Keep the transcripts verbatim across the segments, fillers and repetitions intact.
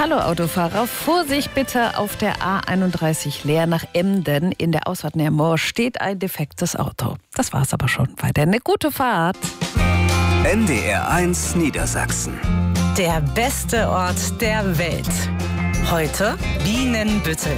Hallo Autofahrer, Vorsicht bitte auf der A einunddreißig leer nach Emden. In der Ausfahrt näher Moor steht ein defektes Auto. Das war's aber schon. Weiter eine gute Fahrt. N D R eins Niedersachsen. Der beste Ort der Welt. Heute Bienenbüttel.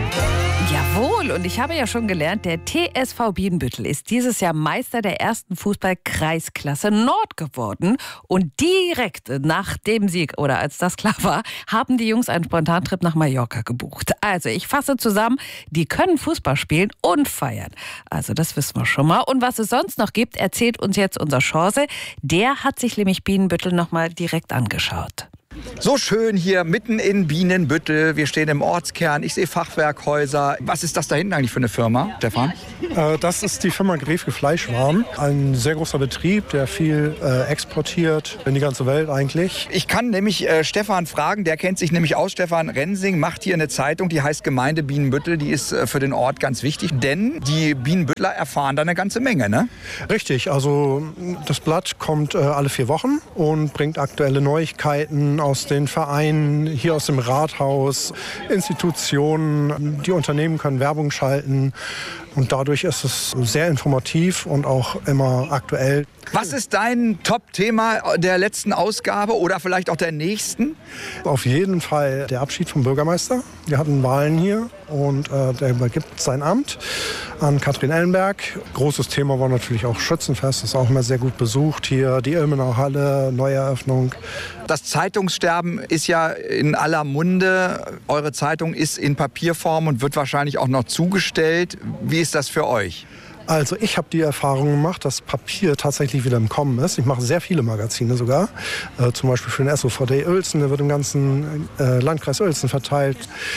Jawohl, und ich habe ja schon gelernt, der T S V Bienenbüttel ist dieses Jahr Meister der ersten Fußball-Kreisklasse Nord geworden. Und direkt nach dem Sieg, oder als das klar war, haben die Jungs einen Spontantrip nach Mallorca gebucht. Also ich fasse zusammen, die können Fußball spielen und feiern. Also das wissen wir schon mal. Und was es sonst noch gibt, erzählt uns jetzt unser Chance. Der hat sich nämlich Bienenbüttel noch mal direkt angeschaut. So schön hier mitten in Bienenbüttel. Wir stehen im Ortskern. Ich sehe Fachwerkhäuser. Was ist das da hinten eigentlich für eine Firma, Stefan? Äh, das ist die Firma Grefke Fleischwaren. Ein sehr großer Betrieb, der viel äh, exportiert in die ganze Welt eigentlich. Ich kann nämlich äh, Stefan fragen. Der kennt sich nämlich aus. Stefan Rensing macht hier eine Zeitung, die heißt Gemeinde Bienenbüttel. Die ist äh, für den Ort ganz wichtig, denn die Bienenbüttler erfahren da eine ganze Menge, ne? Richtig. Also das Blatt kommt äh, alle vier Wochen und bringt aktuelle Neuigkeiten aus den Vereinen, hier aus dem Rathaus, Institutionen. Die Unternehmen können Werbung schalten und dadurch ist es sehr informativ und auch immer aktuell. Was ist dein Top-Thema der letzten Ausgabe oder vielleicht auch der nächsten? Auf jeden Fall der Abschied vom Bürgermeister. Wir hatten Wahlen hier und äh, der übergibt sein Amt an Katrin Ellenberg. Großes Thema war natürlich auch Schützenfest, das ist auch immer sehr gut besucht hier. Die Ilmenauer Halle, Neueröffnung. Das Zeitungssterben ist ja in aller Munde. Eure Zeitung ist in Papierform und wird wahrscheinlich auch noch zugestellt. Wie ist das für euch? Also ich habe die Erfahrung gemacht, dass Papier tatsächlich wieder im Kommen ist. Ich mache sehr viele Magazine sogar, äh, zum Beispiel für den S O V D Uelzen, der wird im ganzen äh, Landkreis Uelzen verteilt.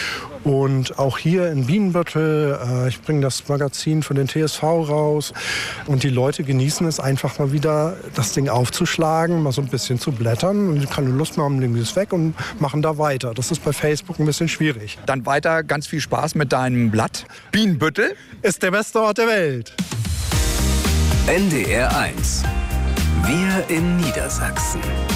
Und auch hier in Bienenbüttel, äh, ich bringe das Magazin für den T S V raus. Und die Leute genießen es einfach mal wieder, das Ding aufzuschlagen, mal so ein bisschen zu blättern. Und die keine Lust mehr haben, nehmen es weg und machen da weiter. Das ist bei Facebook ein bisschen schwierig. Dann weiter ganz viel Spaß mit deinem Blatt. Bienenbüttel ist der beste Ort der Welt. N D R eins. Wir in Niedersachsen.